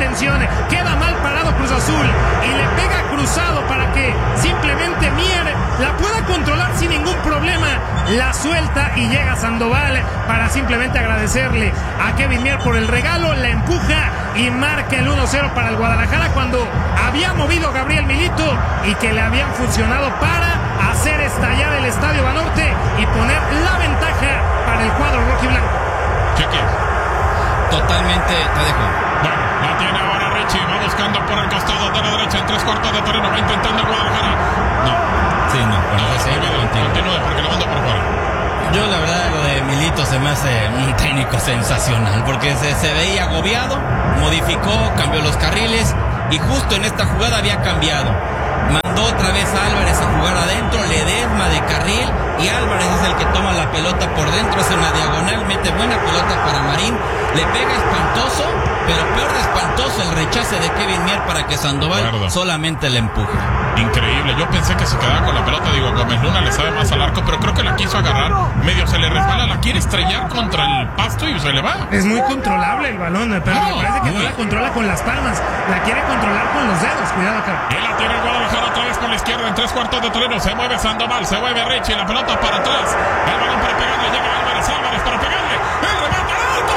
intención. Queda mal parado Cruz Azul y le pega cruzado para que simplemente Mier la pueda controlar sin ningún problema. La suelta y llega Sandoval para simplemente agradecerle a Kevin Mier por el regalo. La empuja y marca el 1-0 para el Guadalajara cuando había movido Gabriel Milito y que le habían funcionado para hacer estallar el Estadio Banorte y poner la ventaja para el cuadro rojiblanco. Cheque. Totalmente, te dejo. Bueno, la tiene ahora Richie, va buscando por el costado de la derecha en 3/4 de terreno, va intentando el Guadalajara. No. Sí, no, Continúe porque lo mando por fuera. Yo la verdad lo de Milito se me hace un técnico sensacional porque se veía agobiado, modificó, cambió los carriles y justo en esta jugada había cambiado. Mandó otra vez a Álvarez a jugar adentro, Ledesma de carril y Álvarez es el que toma la pelota por dentro, hace una diagonal, mete buena pelota para Marín, le pega espantoso, pero peor de espantoso el rechace de Kevin Mier para que Sandoval solamente le empuje. Increíble, yo pensé que se quedaba con la pelota, digo, Gómez Luna le sabe más al arco, pero creo que la quiso agarrar, medio se le resbala, la quiere estrellar contra el pasto y se le va. Es muy controlable el balón, pero me parece que no la controla con las palmas, la quiere controlar con los dedos, cuidado acá. Él la tiene el Guadalajara otra vez por la izquierda en 3/4 de terreno, se mueve Sandoval, se mueve Richie, la pelota para atrás, el balón para pegarle, llega Álvarez para pegarle, el remate alto,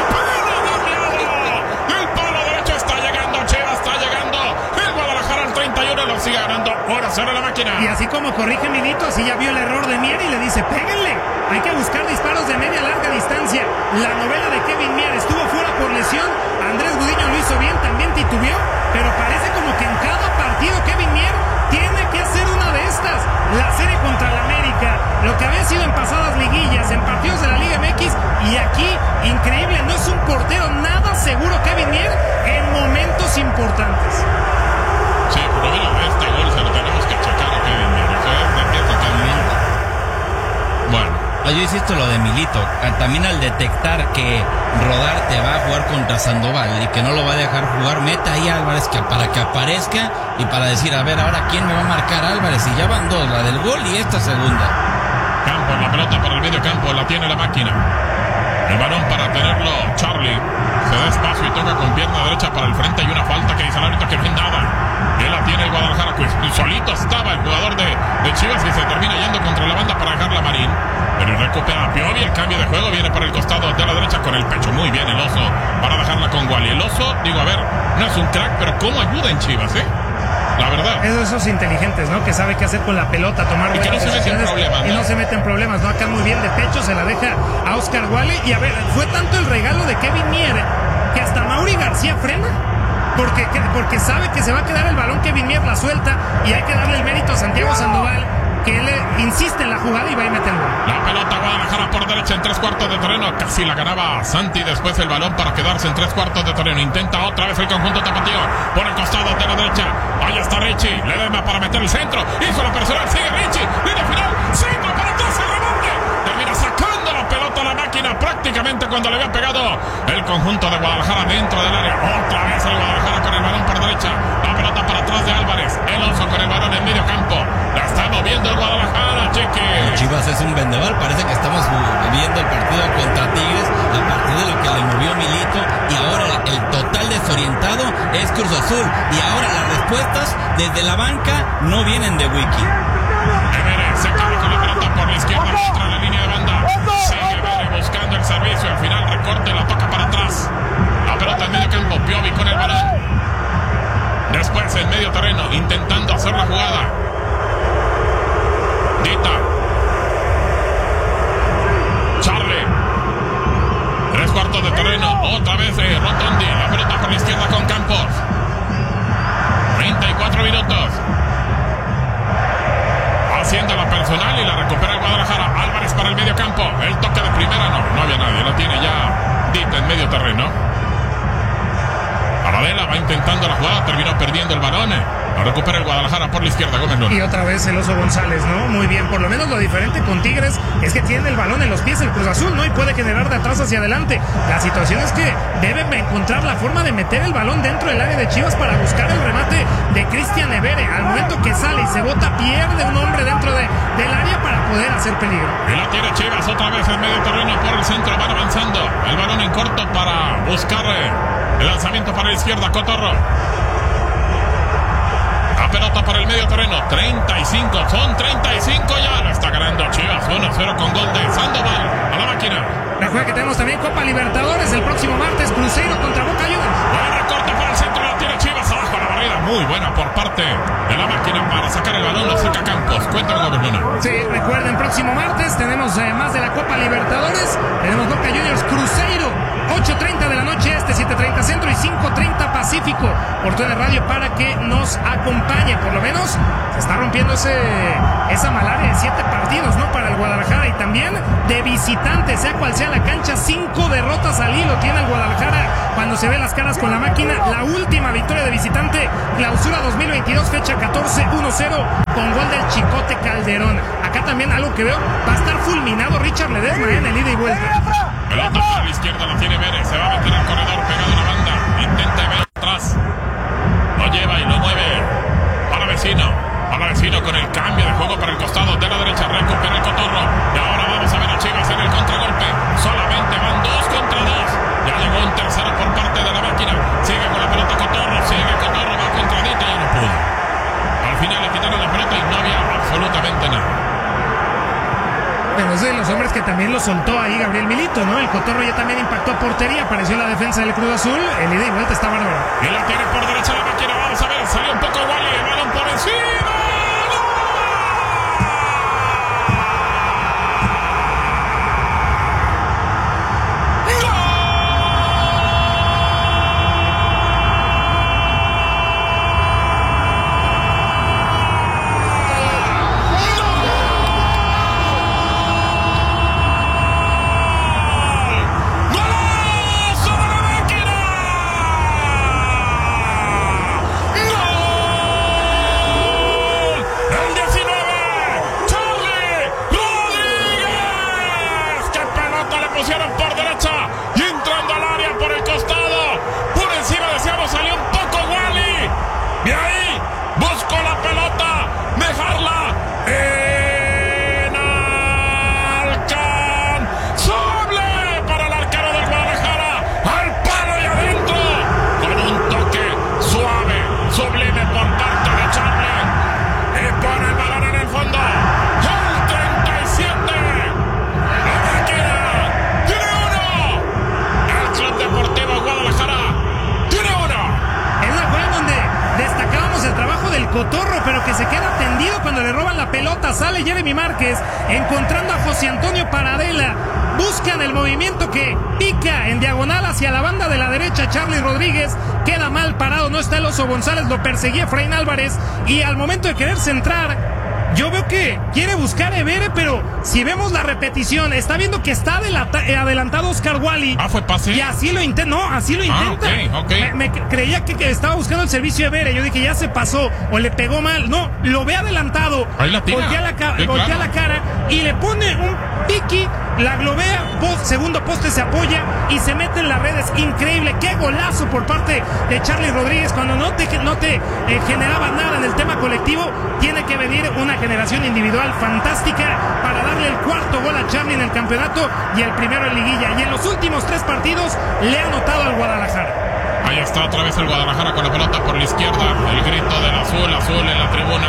el palo derecho está llegando, Chivas está llegando, el Guadalajara al 31 lo sigue ganando 1-0 la máquina. Y así como corrige Milito, así ya vio el error de Mier y le dice, péguenle, hay que buscar disparos de media larga distancia. La novela de Kevin Mier estuvo fuera por lesión, Andrés Gudiño lo hizo bien, también titubeó, pero parece como que en cada partido Kevin Mier tiene que hacer una de estas. La serie contra el América, lo que había sido en pasadas liguillas, en partidos de la Liga MX, y aquí, increíble, no es un portero nada seguro Kevin Mier en momentos importantes. Sí, por lo menos este gol se lo tenemos que checar a Kevin Mier, eso es de pie totalmente. Bueno. Yo insisto lo de Milito, también al detectar que Rodarte va a jugar contra Sandoval y que no lo va a dejar jugar, mete ahí a Álvarez para que aparezca y para decir, a ver, ahora quién me va a marcar Álvarez, y ya van dos, la del gol y esta segunda. Campos, la pelota para el medio campo, la tiene la máquina. El balón para tenerlo Charlie, se da espacio y toca con pierna derecha para el frente, hay una falta que dice el árbitro que no hay nada. Él la tiene el Guadalajara, pues solito estaba el jugador de Chivas y se termina yendo contra la banda para dejarla Marín. Pero recupera Piovi, el cambio de juego viene por el costado de la derecha con el pecho. Muy bien el Oso para dejarla con Wally. El Oso, digo, a ver, no es un crack, pero cómo ayuda en Chivas, la verdad. Esos inteligentes, ¿no? Que sabe qué hacer con la pelota, tomar y que no se mete en problemas, y no se mete en problemas, ¿no? Acá muy bien de pecho, se la deja a Oscar Wally. Y a ver, fue tanto el regalo de Kevin Mier que hasta Mauri García frena. Porque sabe que se va a quedar el balón, Kevin Mier la suelta y hay que darle el mérito a Santiago Sandoval, que él insiste en la jugada y va a meter el gol. La pelota Guadalajara por derecha en 3/4 de terreno, casi la ganaba Santi, después el balón para quedarse en 3/4 de terreno, intenta otra vez el conjunto tapatío por el costado de la derecha, ahí está Richie, Ledesma para meter el centro, hizo la personal, sigue Richie, línea final, centro para atrás, el rebote, termina sacando la pelota a la máquina prácticamente cuando le había pegado el conjunto de Guadalajara dentro del área, otra vez el Guadalajara con el balón por derecha, la pelota para atrás de Álvarez, el Oso con el balón en medio campo, la está moviendo el Guadalajara, Cheque. Chivas es un vendeval, parece que estamos viendo el partido contra Tigres a partir de lo que le movió Milito y ahora el total desorientado es Cruz Azul y ahora las respuestas desde la banca no vienen de Wiki. Evere se queda con la pelota por la izquierda contra la línea de banda, sigue Evere buscando el servicio, al final recorte, la toca para atrás, la pelota en medio campo, Piovi con el balón, después en medio terreno intentando hacer la jugada, Dita, Charlie, 3/4 de terreno, otra vez Rotondi, la pelota por la izquierda con Campos, 34 minutos, haciendo la personal y la recupera el Guadalajara, Álvarez para el medio campo, el toque de primera, no había nadie, lo tiene ya Dita en medio terreno, Paradela va intentando la jugada, terminó perdiendo el balón, la recupera el Guadalajara. Guadalajara por la izquierda, Gómez Luna. Y otra vez el Oso González, ¿no? Muy bien, por lo menos lo diferente con Tigres es que tiene el balón en los pies el Cruz Azul, ¿no? Y puede generar de atrás hacia adelante. La situación es que deben encontrar la forma de meter el balón dentro del área de Chivas para buscar el remate de Cristian Evere. Al momento que sale y se bota, pierde un hombre dentro del área para poder hacer peligro. Y la tiene Chivas otra vez en medio terreno por el centro, van avanzando. El balón en corto para buscar el lanzamiento para la izquierda, Cotorro. La pelota para el medio terreno, 35, son 35 ya. Lo está ganando Chivas, 1-0 con gol de Sandoval a la máquina. Recuerda que tenemos también Copa Libertadores el próximo martes, Cruzeiro contra Boca Juniors. Buen recorte para el centro, la tiene Chivas abajo a la barrera. Muy buena por parte de la máquina para sacar el balón, lo saca Campos. Cuéntame, Gómez Luna. Sí, recuerden, próximo martes tenemos más de la Copa Libertadores. Tenemos Boca Juniors Cruzeiro, 8:30 de la noche este, 7:30 centro y 5:30 Pacífico. Por TUDN Radio para que nos acompañe. Por lo menos se está rompiendo esa malaria de 7 partidos, ¿no? Para el Guadalajara y también de visitante, sea cual sea la cancha, 5 derrotas al hilo tiene el Guadalajara cuando se ve las caras con la máquina. La última victoria de visitante, clausura 2022, fecha 14, 1-0 con gol del Chicote Calderón. Acá también algo que veo, va a estar fulminado Richard Ledesma en el ida y vuelta. Pelota para la izquierda, la tiene Vélez, se va a meter al corredor pegado a la banda, intenta ver atrás, lo lleva y lo mueve para vecino con el cambio de juego para el costado de la derecha, recupera el Cotorro y ahora vamos a ver a Chivas en el contragolpe, solamente van 2 contra 2, ya llegó un tercero por parte de la máquina, sigue con la pelota Cotorro, va contra Dita, ya no pudo, al final le quitaron la pelota y no había absolutamente nada. Pero es de los hombres que también lo soltó ahí Gabriel Milito, ¿no? El Cotorro ya también impactó a portería, apareció la defensa del Cruz Azul, el ida y vuelta está bárbaro. Y la tiene por derecha la máquina, vamos a ver, salió un poco Wally, el balón por encima. Cotorro, pero que se queda tendido cuando le roban la pelota. Sale Jeremy Márquez encontrando a José Antonio Paradela. Buscan el movimiento que pica en diagonal hacia la banda de la derecha. Charly Rodríguez queda mal parado, no está el Oso González, lo perseguía Efraín Álvarez y al momento de querer centrar, yo veo que quiere buscar a Evere, pero si vemos la repetición, está viendo que está adelantado Oscar Wally. ¿Fue pase? Y así lo intenta, no, así lo intenta. Okay. Me creía que estaba buscando el servicio de Evere. Yo dije, ya se pasó o le pegó mal. No, lo ve adelantado. Ahí la tira. Voltea la cara y le pone un piqui, la globea, segundo poste se apoya y se mete en las redes. Increíble, qué golazo por parte de Charly Rodríguez. Cuando no te generaba nada en el tema colectivo, tiene que venir una generación individual fantástica para darle el cuarto gol a Charly en el campeonato y el primero en liguilla. Y en los últimos 3 partidos le ha anotado al Guadalajara. Ahí está otra vez el Guadalajara con la pelota por la izquierda. El grito del azul en la tribuna.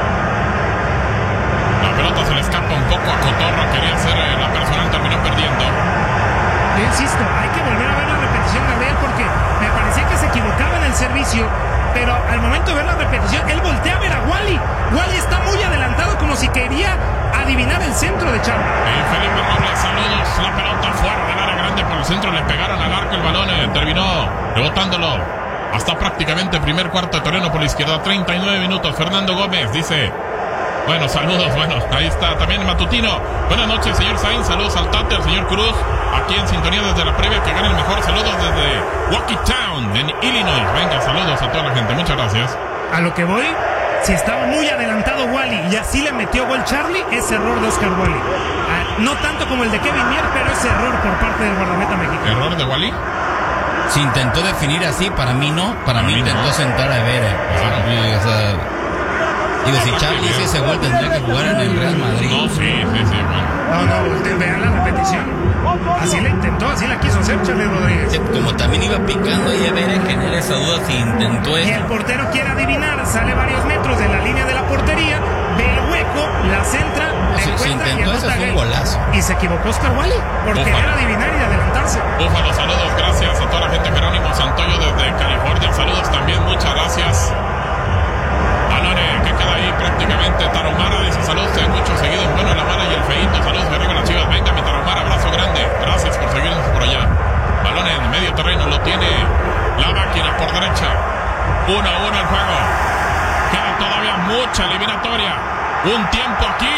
La pelota se le escapa un poco a Cotorro. Quería hacer la personal, terminó perdiendo. Yo insisto, hay que volver a ver la repetición, Gabriel, porque me parecía que se equivocaba en el servicio. Pero al momento de ver la repetición, él voltea a ver a Wally. Wally está muy adelantado, como si quería adivinar el centro de Charly. Felipe Robles, saludos. La pelota fuera del área grande por el centro. Le pegaron al arco el balón. Terminó rebotándolo hasta prácticamente el primer cuarto de terreno por la izquierda. 39 minutos. Fernando Gómez dice: bueno, saludos. Bueno, ahí está también Matutino. Buenas noches, señor Sainz. Saludos al Tate, al señor Cruz. Aquí en sintonía desde la previa, que gane el mejor. Saludos desde Waukee Town, en Illinois. Venga, saludos a toda la gente. Muchas gracias. A lo que voy, Si estaba muy adelantado Wally y así le metió gol Charlie, es error de Oscar Wally. No tanto como el de Kevin Mier, pero es error por parte del guardameta mexicano. ¿Error de Wally? Si intentó definir así, para mí no. Para mí intentó sentar a Evere. O sea, digo, si Charlie hizo ese gol, tendría que jugar en el Real Madrid. No, sí, bueno. No, vean la repetición. Así la intentó, así la quiso hacer Charlie Rodríguez. Como también iba picando y Evere, genera esa duda si intentó Y eso. el portero quiere adivinar, sale varios metros de la línea de la portería, ve el hueco, la centra, la Si encuentra y intentó eso, anota fue un gol. golazo. Y se equivocó Oscar Wally por Ojalá. querer adivinar y adelantarse. Búfalo, saludos, gracias a toda la gente. Jerónimo Santoyo desde California, saludos también, muchas gracias. Alone, que queda ahí prácticamente. Tarahumara dice saludos, hay muchos seguidos. Bueno, la mala y el feíto, saludos de arriba las Chivas. Venga, mi Tarahumara, abrazo grande. Gracias por seguirnos por allá. Balón en medio terreno, lo tiene la máquina por derecha. 1-1 el juego. Queda todavía mucha eliminatoria. Un tiempo aquí.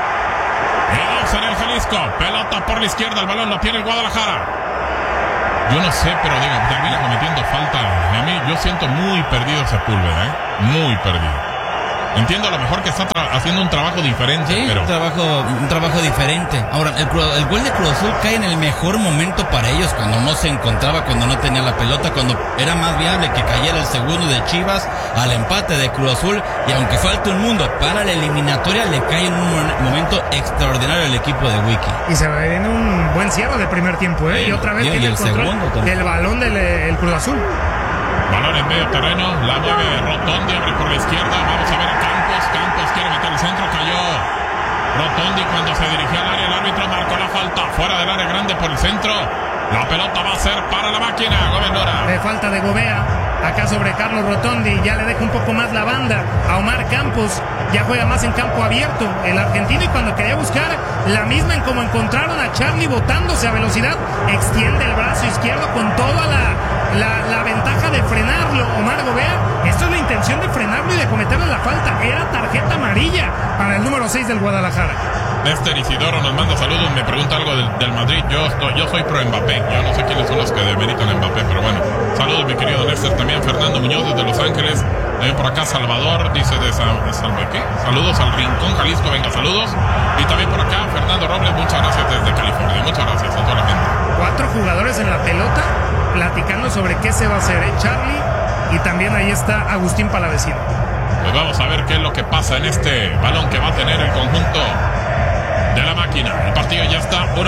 Y 2 en el Jalisco. Pelota por la izquierda, el balón lo tiene el Guadalajara. Yo no sé, pero digo, termina cometiendo falta. A mí, yo siento muy perdido Sepúlveda, muy perdido. Entiendo a lo mejor que está haciendo un trabajo diferente, Sí, pero... un trabajo diferente. Ahora, el gol de Cruz Azul cae en el mejor momento para ellos, cuando no se encontraba, cuando no tenía la pelota, cuando era más viable que cayera el segundo de Chivas al empate de Cruz Azul, y aunque falte un mundo para la eliminatoria, le cae en un momento extraordinario el equipo de Wiki. Y se viene un buen cierre del primer tiempo, ¿eh? Sí, Y otra vez y tiene el el control segundo también. del balón del el Cruz Azul. Balón en medio terreno, la mueve Rotondi, abre por la izquierda, vamos a ver a Campos quiere meter el centro, cayó Rotondi cuando se dirigía al área, el árbitro marcó la falta, fuera del área grande por el centro, la pelota va a ser para la máquina, Gómez Lora. De falta de Gobea, acá sobre Carlos Rotondi, ya le deja un poco más la banda a Omar Campos, ya juega más en campo abierto el argentino, y cuando quería buscar la misma en como encontraron a Charlie botándose a velocidad, extiende el brazo izquierdo con toda la ventaja de frenarlo Omar Gobea. Esto es la intención de frenarlo y de cometerle la falta, era tarjeta amarilla para el número 6 del Guadalajara. Néstor Isidoro nos manda saludos, me pregunta algo del Madrid. Yo soy pro Mbappé, yo no sé quiénes son los que demeritan a Mbappé, pero bueno, saludos mi querido Néstor. También Fernando Muñoz desde Los Ángeles, también por acá Salvador, dice de ¿qué? Saludos al Rincón Jalisco, venga, saludos. Y también por acá Fernando Robles, muchas gracias desde California, muchas gracias a toda la gente. 4 jugadores en la pelota platicando sobre qué se va a hacer, Charlie, y también ahí está Agustín Palavecino. Pues vamos a ver qué es lo que pasa en este balón que va a tener el conjunto de la máquina. El partido ya está 1-1.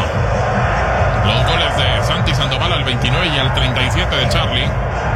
Los goles de Santi Sandoval al 29 y al 37 de Charlie.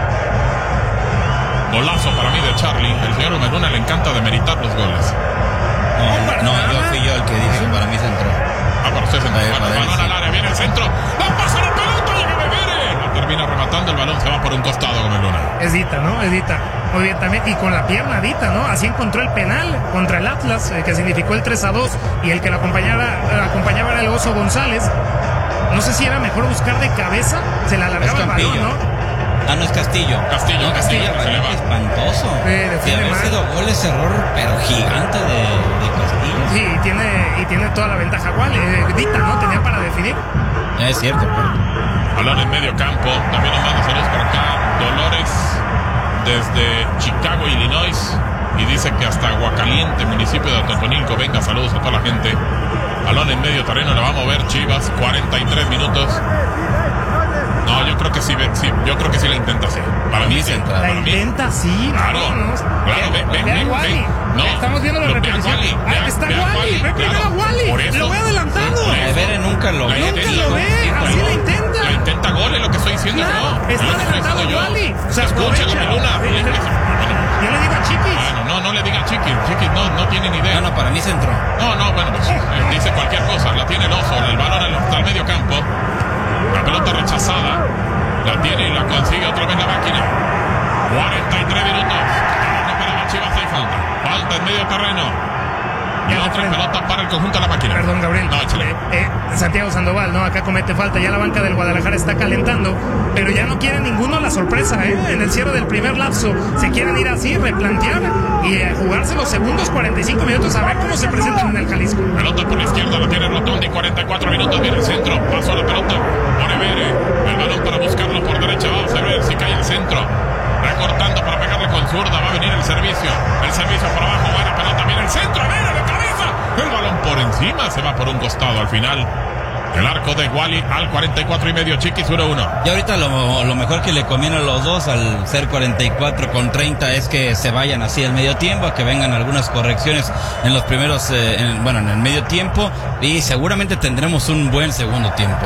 Golazo para mí de Charlie. El señor Omeruna le encanta demeritar los goles. No, fui yo el que dije que para mí se entró. Para usted se entró. Para él, Balón sí. al área, viene el centro. ¡Va a pasar la pelota! ¡Llega Bebere! La termina rematando, el balón se va por un costado, Gómez Luna. Es Dita, ¿no? Es Dita. Muy bien también. Y con la pierna Dita, ¿no? Así encontró el penal contra el Atlas, que significó el 3-2. Y el que lo acompañaba era el Oso González. No sé si era mejor buscar de cabeza. Se le alargaba el balón, ¿no? Ah, no es Castillo. Castillo, No, Castillo, Castillo, se le va. espantoso. defiende Si haber mal. sido gol es error, pero gigante de Castillo. Sí, y tiene toda la ventaja. ¿Cuál? Dita, ¿no? Tenía para definir. Es cierto. Balón en medio campo. También nos manda saludos por acá. Dolores desde Chicago, Illinois. Y dice que hasta Aguacaliente, municipio de Atotonilco. Venga, saludos a toda la gente. Balón en medio terreno, le va a mover Chivas. 43 minutos. No, yo creo que sí, yo creo que sí la intenta así. Para mí sí. La intenta, sí. Claro, claro, ven. Wally. No, Estamos viendo la repetición. Está Wally. Ve primero a Wally. Lo ve adelantado. Evere nunca lo ve. Nunca lo ve. Así la intenta. La intenta gol, es lo que estoy diciendo yo. Está Es lo que estoy adelantado diciendo yo. Wally. O sea, Escucha, aprovecha. Gómez Luna. Yo le digo a Chiquis. Bueno, no le diga Chiquis. Chiquis no tiene ni idea. No, para mí se entró. No, bueno, pues dice cualquier cosa. La tiene el oso, el balón al medio campo. La pelota rechazada. La tiene y la consigue otra vez la máquina. 43 minutos. No para Chivas, hay falta. Falta en medio terreno. Y otra pelota para el conjunto de la máquina. Perdón, Gabriel. No, échale. Santiago Sandoval, ¿no? Acá comete falta. Ya la banca del Guadalajara está calentando. Pero ya no quiere ninguno la sorpresa, ¿eh? En el cierre del primer lapso. Se quieren ir así, replantear y jugarse los segundos 45 minutos a ver cómo se presentan en el Jalisco. Pelota por la izquierda, la tiene Rotondi. 44 minutos, viene el centro. Pasó la pelota por Evere. El balón para buscarlo por derecha. Vamos a ver si cae el centro. recortando para pegarle con zurda, va a venir el servicio por abajo, buena pelota, viene el centro, Vere de cabeza, el balón por encima, se va por un costado al final. El arco de Wally al 44.5, Chiquis 1-1. Y ahorita lo mejor que le conviene a los dos al ser 44-30 es que se vayan así al medio tiempo, a que vengan algunas correcciones en los primeros, en el medio tiempo, y seguramente tendremos un buen segundo tiempo,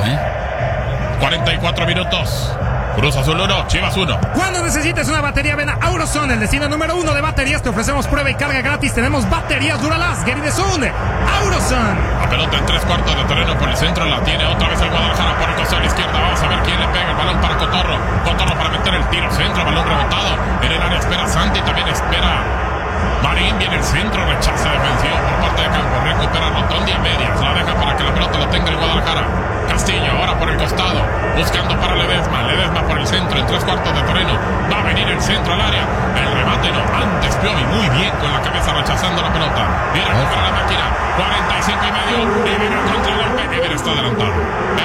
44 minutos. Cruz Azul 1, Chivas 1. Cuando necesites una batería, ven a Auroson, el destino número 1 de baterías. Te ofrecemos prueba y carga gratis. Tenemos baterías Duralast, Gary de Sun, Auroson. La pelota en 3/4 de terreno por el centro, la tiene otra vez el Guadalajara por el costado a la izquierda. Vamos a ver quién le pega el balón para Cotorro. Cotorro para meter el tiro centro, balón rebotado. En el área espera Santi, también espera Marín, viene el centro, rechaza defensivo por parte de campo. Recupera Rotondi a medias, la deja para que la pelota lo tenga el Guadalajara. Castillo ahora por el costado, buscando para Ledesma por el centro, en 3/4 de terreno, va a venir el centro al área, el remate no, antes Piovi muy bien con la cabeza rechazando la pelota, viene a recuperar la máquina, 45.5, y viene el contragolpe, Ever está adelantado,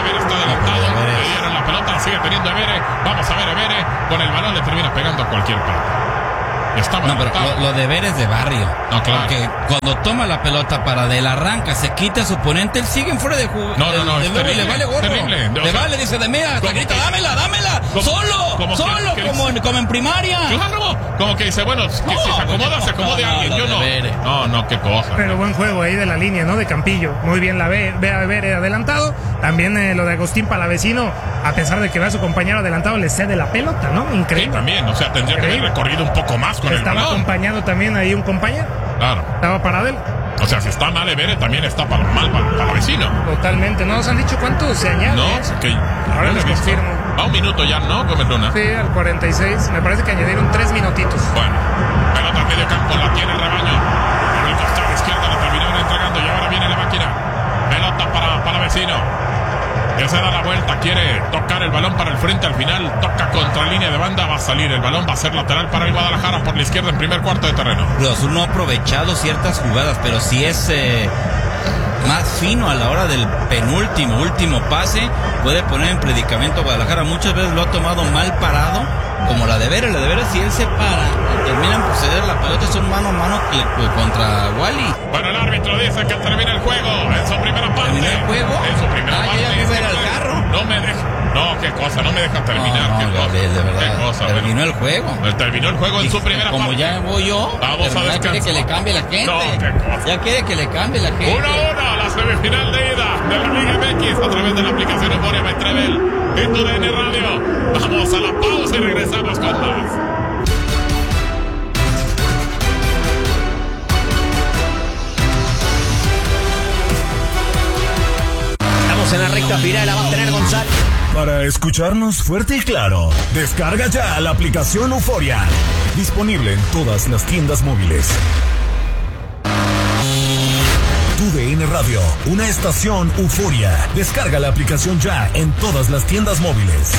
le dieron la pelota, sigue teniendo Evere, vamos a ver Evere, con el balón le termina pegando a cualquier pelota. No, pero lo de ver es de barrio. No, claro. Porque cuando toma la pelota para del arranca, se quita a su oponente, él sigue en fuera de juego. No, es terrible, le vale gorro. Terrible. Le vale, dice de mira, hasta grita, dámela. Solo, como en primaria. Claro, como que dice, bueno, que si se acomoda, se acomode alguien. Yo no. No, qué cosa. Pero buen juego ahí de la línea, ¿no? De Campillo. Muy bien la ve a ver adelantado. También lo de Agustín Palavecino, a pesar de que ve a su compañero adelantado, le cede la pelota, ¿no? Increíble. Sí, también, o sea, tendría que haber recorrido un poco más con el balón. Estaba acompañado también ahí un compañero. Claro. Estaba parado él. O sea, si está mal Evere, también está mal para vecino. Totalmente. ¿No nos han dicho cuánto se añade? No, que ahora les confirmo. Va un minuto ya, ¿no, Gómez Luna? Sí, al 46. Me parece que añadieron 3 minutitos. Bueno, pelota en medio campo, la tiene Rebaño. Por el costado izquierdo la terminaron entregando y ahora viene la máquina. Pelota para vecino. Ya se da la vuelta, quiere tocar el balón para el frente, al final toca contra línea de banda, va a salir el balón, va a ser lateral para el Guadalajara por la izquierda en primer cuarto de terreno. Cruz Azul no ha aprovechado ciertas jugadas, pero sí es más fino a la hora del último pase, puede poner en predicamento a Guadalajara. Muchas veces lo ha tomado mal parado, como la de Vera, si él se para, terminan por ceder la pelota, son mano a mano contra Wally. Bueno, el árbitro dice que termina el juego en su primera parte. ¿Terminó el juego? En su primera parte. Ya me era el carro. No me deja. No, qué cosa, no me dejan terminar. No, Gabriel, de verdad. Qué cosa. Terminó el juego. Terminó el juego en su primera parte. Como ya voy yo, vamos a descansar. Ya quiere que le cambie la gente. No, qué cosa. Ya quiere que le cambie la gente. 1-1, la semifinal de ida de la Liga MX a través de la aplicación Euforia Betrebel en tu DN Radio. Vamos a la pausa y regresamos con más. En la recta final la va a tener González. Para escucharnos fuerte y claro, descarga ya la aplicación Euforia. Disponible en todas las tiendas móviles. Tu DN Radio, una estación Euforia. Descarga la aplicación ya en todas las tiendas móviles.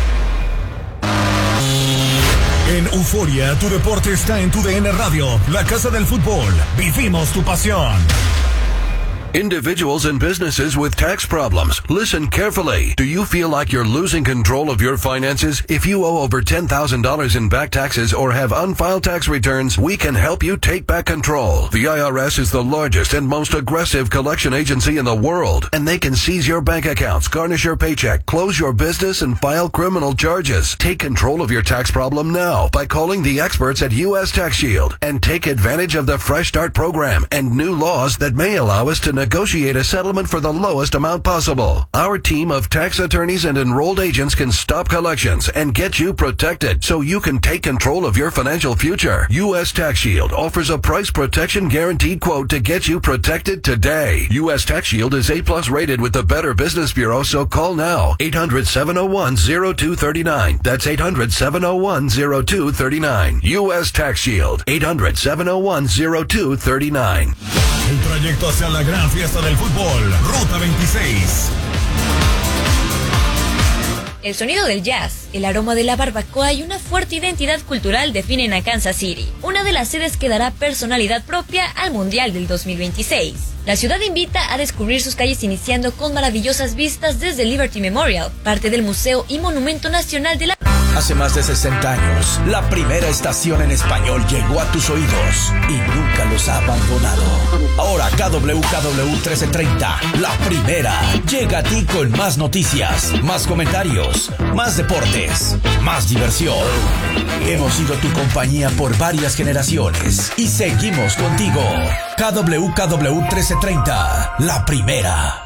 En Euforia, tu deporte está en Tu DN Radio, la casa del fútbol. Vivimos tu pasión. Individuals and businesses with tax problems. Listen carefully. Do you feel like you're losing control of your finances? If you owe over $10,000 in back taxes or have unfiled tax returns, we can help you take back control. The IRS is the largest and most aggressive collection agency in the world, and they can seize your bank accounts, garnish your paycheck, close your business, and file criminal charges. Take control of your tax problem now by calling the experts at U.S. Tax Shield and take advantage of the Fresh Start program and new laws that may allow us to negotiate a settlement for the lowest amount possible. Our team of tax attorneys and enrolled agents can stop collections and get you protected so you can take control of your financial future. U.S. Tax Shield offers a price protection guaranteed quote to get you protected today. U.S. Tax Shield is A+ rated with the Better Business Bureau, so call now. 800-701-0239. That's 800-701-0239. U.S. Tax Shield. 800-701-0239. El trayecto hacia la gran fiesta del fútbol, Ruta 26. El sonido del jazz, el aroma de la barbacoa y una fuerte identidad cultural definen a Kansas City, una de las sedes que dará personalidad propia al Mundial del 2026. La ciudad invita a descubrir sus calles iniciando con maravillosas vistas desde el Liberty Memorial, parte del Museo y Monumento Nacional de la... Hace más de 60 años, la primera estación en español llegó a tus oídos y nunca los ha abandonado. Ahora KWKW 1330, la primera, llega a ti con más noticias, más comentarios, más deportes, más diversión. Hemos sido tu compañía por varias generaciones y seguimos contigo. KWKW 1330, la primera.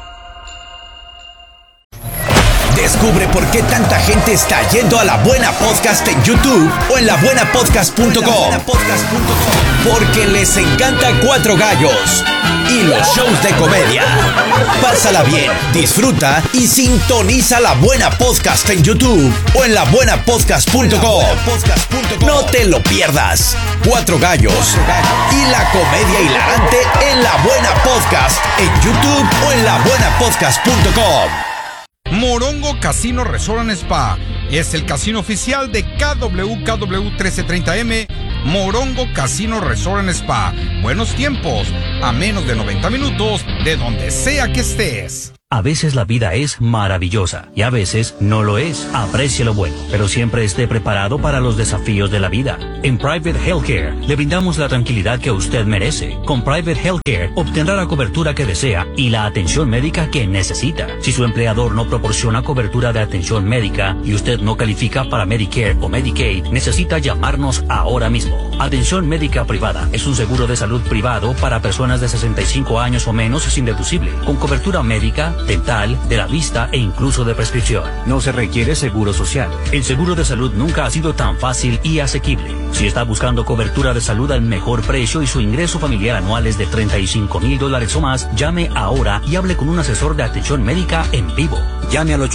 Descubre por qué tanta gente está yendo a La Buena Podcast en YouTube o en labuenapodcast.com. Porque les encanta Cuatro Gallos y los shows de comedia. Pásala bien, disfruta y sintoniza La Buena Podcast en YouTube o en labuenapodcast.com. No te lo pierdas. Cuatro Gallos y la comedia hilarante en La Buena Podcast en YouTube o en labuenapodcast.com. Morongo Casino Resort and Spa es el casino oficial de KWKW 1330M. Morongo Casino Resort and Spa. Buenos tiempos, a menos de 90 minutos de donde sea que estés. A veces la vida es maravillosa y a veces no lo es. Aprecie lo bueno, pero siempre esté preparado para los desafíos de la vida. En Private Healthcare le brindamos la tranquilidad que usted merece. Con Private Healthcare obtendrá la cobertura que desea y la atención médica que necesita. Si su empleador no proporciona cobertura de atención médica y usted no califica para Medicare o Medicaid, necesita llamarnos ahora mismo. Atención médica privada es un seguro de salud privado para personas de 65 años o menos sin deducible, con cobertura médica, dental, de la vista e incluso de prescripción. No se requiere seguro social. El seguro de salud nunca ha sido tan fácil y asequible. Si está buscando cobertura de salud al mejor precio y su ingreso familiar anual es de $35,000 o más, llame ahora y hable con un asesor de atención médica en vivo. Llame al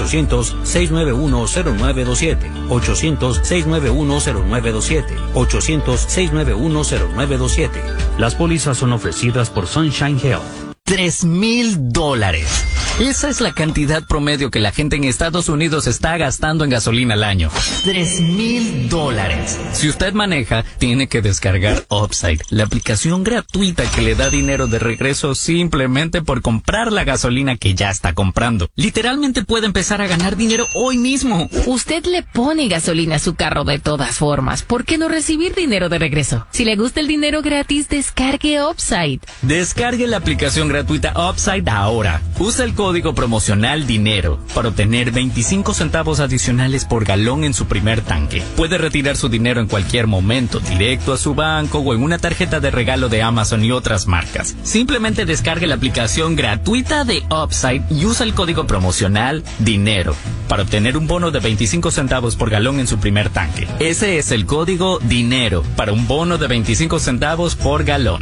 800-691-0927, 800-691-0927, 800-691-0927. Las pólizas son ofrecidas por Sunshine Health. $3,000. Esa es la cantidad promedio que la gente en Estados Unidos está gastando en gasolina al año. $3,000. Si usted maneja, tiene que descargar Upside, la aplicación gratuita que le da dinero de regreso simplemente por comprar la gasolina que ya está comprando. Literalmente puede empezar a ganar dinero hoy mismo. Usted le pone gasolina a su carro de todas formas. ¿Por qué no recibir dinero de regreso? Si le gusta el dinero gratis, descargue Upside. Descargue la aplicación gratuita Upside ahora. Usa el código promocional DINERO para obtener 25 centavos adicionales por galón en su primer tanque. Puede retirar su dinero en cualquier momento, directo a su banco o en una tarjeta de regalo de Amazon y otras marcas. Simplemente descargue la aplicación gratuita de Upside y usa el código promocional DINERO para obtener un bono de 25 centavos por galón en su primer tanque. Ese es el código DINERO para un bono de 25 centavos por galón.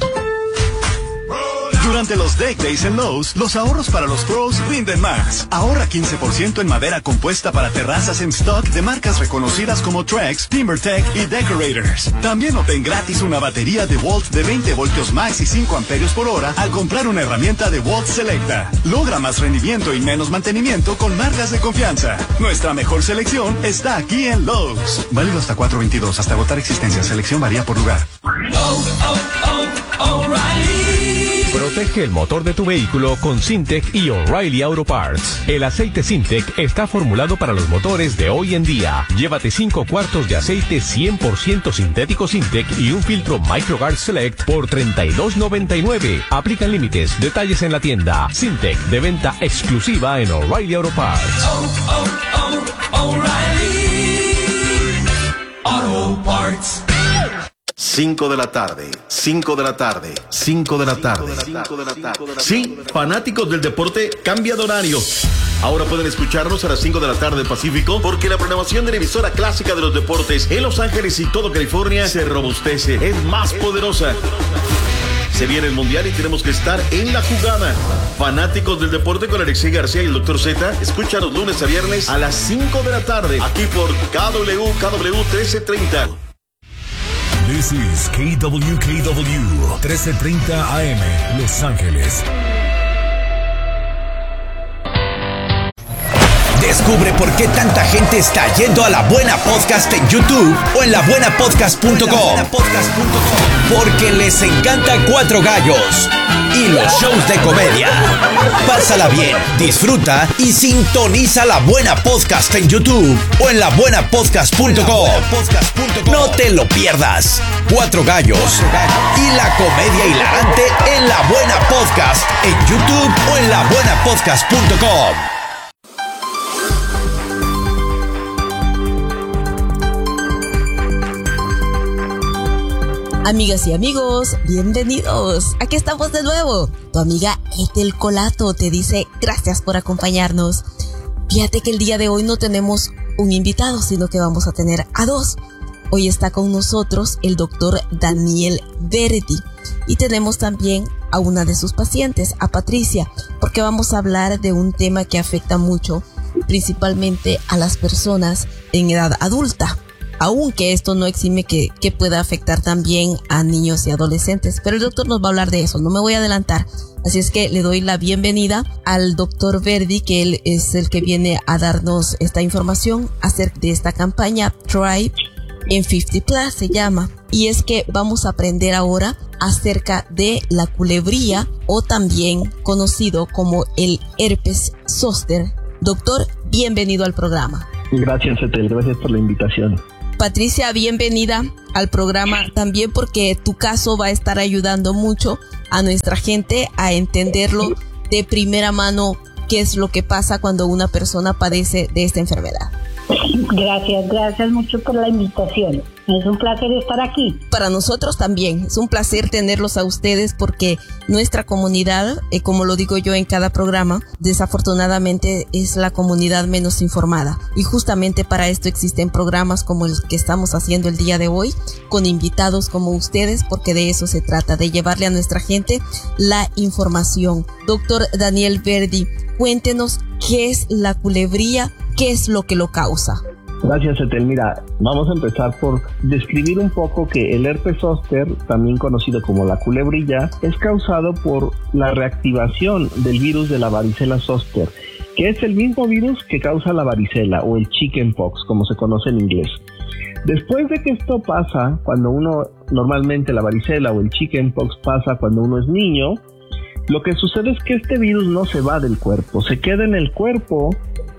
Durante los Deck Days en Lowe's, los ahorros para los pros rinden más. Ahorra 15% en madera compuesta para terrazas en stock de marcas reconocidas como Trex, TimberTech y Decorators. También obtén gratis una batería DeWalt de 20 voltios max y 5 amperios por hora al comprar una herramienta DeWalt Selecta. Logra más rendimiento y menos mantenimiento con marcas de confianza. Nuestra mejor selección está aquí en Lowe's. Válido hasta 4/22, hasta agotar existencia. Selección varía por lugar. Protege el motor de tu vehículo con Syntec y O'Reilly Auto Parts. El aceite Syntec está formulado para los motores de hoy en día. Llévate 5 cuartos de aceite 100% sintético Syntec y un filtro MicroGuard Select por $32.99. Aplican límites. Detalles en la tienda. Syntec, de venta exclusiva en O'Reilly Auto Parts. O'Reilly Auto Parts. 5 de la tarde, 5 de la tarde, 5 de la tarde. Sí, fanáticos del deporte, cambia de horario. Ahora pueden escucharnos a las 5 de la tarde Pacífico, porque la programación de la emisora clásica de los deportes en Los Ángeles y todo California se robustece, es más poderosa. Se viene el Mundial y tenemos que estar en la jugada. Fanáticos del deporte con Alexei García y el Dr. Z, escúchanos lunes a viernes a las 5 de la tarde, aquí por KWKW 1330. This is KWKW 1330 AM, Los Ángeles. Descubre por qué tanta gente está yendo a La Buena Podcast en YouTube o en labuenapodcast.com. Porque les encanta Cuatro Gallos y los shows de comedia. Pásala bien, disfruta y sintoniza La Buena Podcast en YouTube o en labuenapodcast.com. No te lo pierdas. Cuatro Gallos y la comedia hilarante en La Buena Podcast en YouTube o en labuenapodcast.com. Amigas y amigos, bienvenidos. Aquí estamos de nuevo. Tu amiga Ethel Colato te dice gracias por acompañarnos. Fíjate que el día de hoy no tenemos un invitado, sino que vamos a tener a dos. Hoy está con nosotros el doctor Daniel Verdi y tenemos también a una de sus pacientes, a Patricia, porque vamos a hablar de un tema que afecta mucho, principalmente a las personas en edad adulta. Aunque esto no exime que pueda afectar también a niños y adolescentes. Pero el doctor nos va a hablar de eso, no me voy a adelantar. Así es que le doy la bienvenida al doctor Verdi, que él es el que viene a darnos esta información acerca de esta campaña Thrive en 50 Plus se llama. Y es que vamos a aprender ahora acerca de la culebría o también conocido como el herpes zóster. Doctor, bienvenido al programa. Gracias, Ethel, gracias por la invitación. Patricia, bienvenida al programa también porque tu caso va a estar ayudando mucho a nuestra gente a entenderlo de primera mano qué es lo que pasa cuando una persona padece de esta enfermedad. Gracias mucho por la invitación. Es un placer estar aquí. Para nosotros también, es un placer tenerlos a ustedes porque nuestra comunidad, como lo digo yo en cada programa, desafortunadamente es la comunidad menos informada. Y justamente para esto existen programas como el que estamos haciendo el día de hoy, con invitados como ustedes, porque de eso se trata, de llevarle a nuestra gente la información. Doctor Daniel Verdi, cuéntenos qué es la culebría, qué es lo que lo causa. Gracias, Ethel. Mira, vamos a empezar por describir un poco que el herpes zóster, también conocido como la culebrilla, es causado por la reactivación del virus de la varicela zóster, que es el mismo virus que causa la varicela o el chickenpox, como se conoce en inglés. Después de que esto pasa, cuando uno, normalmente la varicela o el chickenpox pasa cuando uno es niño, lo que sucede es que este virus no se va del cuerpo, se queda en el cuerpo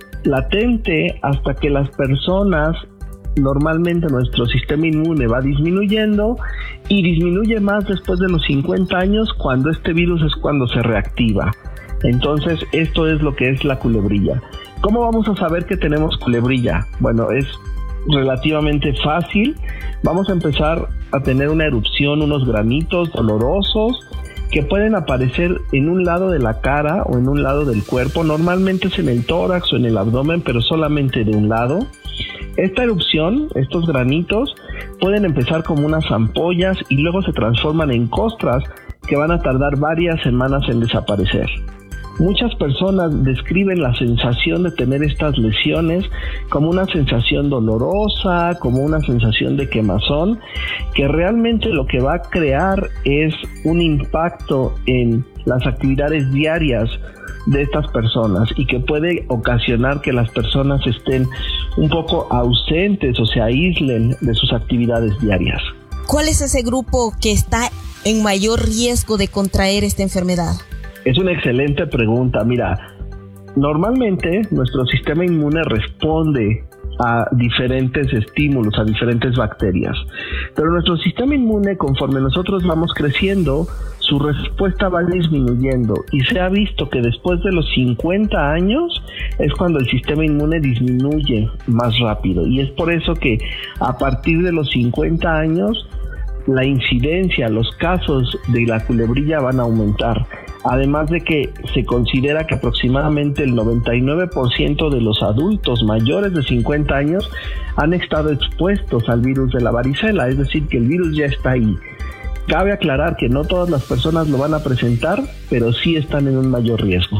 latente hasta que las personas, normalmente nuestro sistema inmune va disminuyendo y disminuye más después de los 50 años, cuando este virus es cuando se reactiva. Entonces esto es lo que es la culebrilla. ¿Cómo vamos a saber que tenemos culebrilla? Bueno, es relativamente fácil. Vamos a empezar a tener una erupción, unos granitos dolorosos que pueden aparecer en un lado de la cara o en un lado del cuerpo. Normalmente es en el tórax o en el abdomen, pero solamente de un lado. Esta erupción, estos granitos, pueden empezar como unas ampollas y luego se transforman en costras que van a tardar varias semanas en desaparecer. Muchas personas describen la sensación de tener estas lesiones como una sensación dolorosa, como una sensación de quemazón, que realmente lo que va a crear es un impacto en las actividades diarias de estas personas y que puede ocasionar que las personas estén un poco ausentes o se aíslen de sus actividades diarias. ¿Cuál es ese grupo que está en mayor riesgo de contraer esta enfermedad? Es una excelente pregunta. Mira, normalmente nuestro sistema inmune responde a diferentes estímulos, a diferentes bacterias. Pero nuestro sistema inmune, conforme nosotros vamos creciendo, su respuesta va disminuyendo. Y se ha visto que después de los 50 años es cuando el sistema inmune disminuye más rápido. Y es por eso que a partir de los 50 años, la incidencia, los casos de la culebrilla van a aumentar. Además de que se considera que aproximadamente el 99% de los adultos mayores de 50 años han estado expuestos al virus de la varicela, es decir, que el virus ya está ahí. Cabe aclarar que no todas las personas lo van a presentar, pero sí están en un mayor riesgo.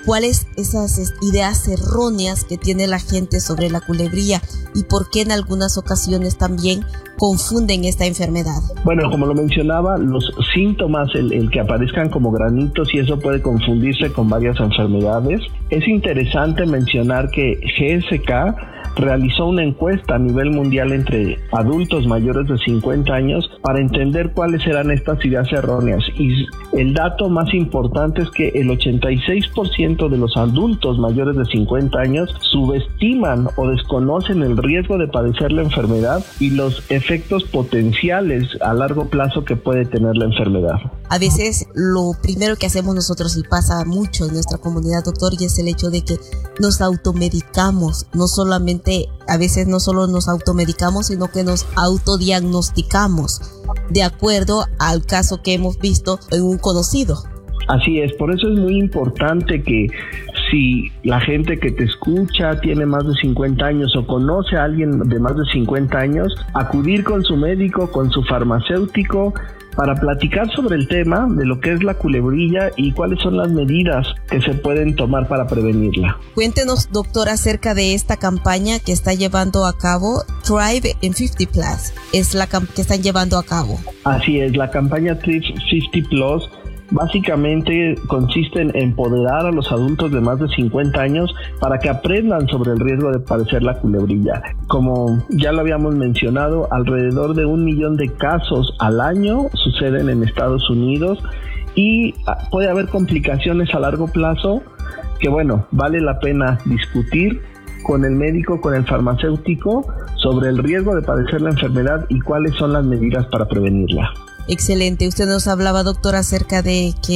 ¿Cuáles esas ideas erróneas que tiene la gente sobre la culebrilla y por qué en algunas ocasiones también confunden esta enfermedad? Bueno, como lo mencionaba, los síntomas, el que aparezcan como granitos, y eso puede confundirse con varias enfermedades. Es interesante mencionar que GSK realizó una encuesta a nivel mundial entre adultos mayores de 50 años para entender cuáles eran estas ideas erróneas, y el dato más importante es que el 86% de los adultos mayores de 50 años subestiman o desconocen el riesgo de padecer la enfermedad y los efectos potenciales a largo plazo que puede tener la enfermedad. A veces lo primero que hacemos nosotros, y pasa mucho en nuestra comunidad, doctor, y es el hecho de que nos automedicamos. A veces no solo nos automedicamos, sino que nos autodiagnosticamos de acuerdo al caso que hemos visto en un conocido. Así es, por eso es muy importante que si la gente que te escucha tiene más de 50 años o conoce a alguien de más de 50 años, acudir con su médico, con su farmacéutico, para platicar sobre el tema de lo que es la culebrilla y cuáles son las medidas que se pueden tomar para prevenirla. Cuéntenos, doctor, acerca de esta campaña que está llevando a cabo Thrive in 50 Plus. Es la que están llevando a cabo. Así es, la campaña Thrive 50 Plus básicamente consiste en empoderar a los adultos de más de 50 años para que aprendan sobre el riesgo de padecer la culebrilla. Como ya lo habíamos mencionado, alrededor de 1 millón de casos al año suceden en Estados Unidos y puede haber complicaciones a largo plazo que, bueno, vale la pena discutir con el médico, con el farmacéutico sobre el riesgo de padecer la enfermedad y cuáles son las medidas para prevenirla. Excelente. Usted nos hablaba, doctor, acerca de que